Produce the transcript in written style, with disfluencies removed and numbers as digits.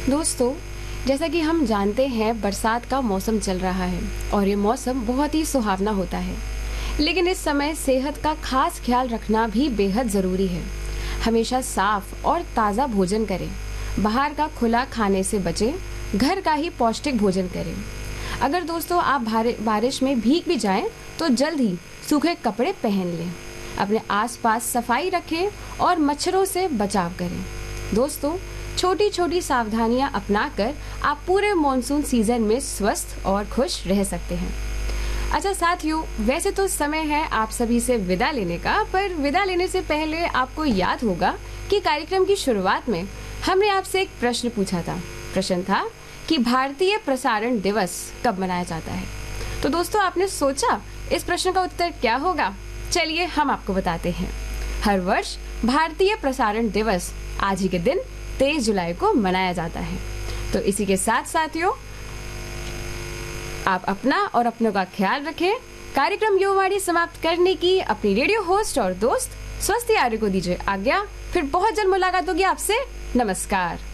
दोस्तों, जैसा कि हम जानते हैं बरसात का मौसम चल रहा है और ये मौसम बहुत ही सुहावना होता है। लेकिन इस समय सेहत का खास ख्याल रखना भी बेहद ज़रूरी है। हमेशा साफ और ताज़ा भोजन करें, बाहर का खुला खाने से बचें, घर का ही पौष्टिक भोजन करें। अगर दोस्तों आप बारिश में भीग भी जाएं तो जल्द ही सूखे कपड़े पहन लें। अपने आसपास सफाई रखें और मच्छरों से बचाव करें। दोस्तों, छोटी छोटी सावधानियां अपनाकर आप पूरे मॉनसून सीजन में स्वस्थ और खुश रह सकते हैं। अच्छा साथियों, वैसे तो समय है आप सभी से विदा लेने का, पर विदा लेने से पहले आपको याद होगा कि कार्यक्रम की शुरुआत में हमने आपसे एक प्रश्न पूछा था। प्रश्न था कि भारतीय प्रसारण दिवस कब मनाया जाता है। तो दोस्तों, आपने सोचा इस प्रश्न का उत्तर क्या होगा? चलिए हम आपको बताते हैं। हर वर्ष भारतीय प्रसारण दिवस आज ही के दिन 23 जुलाई को मनाया जाता है। तो इसी के साथ साथियों, आप अपना और अपनों का ख्याल रखें। कार्यक्रम युवावाणी समाप्त करने की अपनी रेडियो होस्ट और दोस्त स्वस्ति आर्य को दीजिए आज्ञा। फिर बहुत जल्द मुलाकात होगी आपसे। नमस्कार।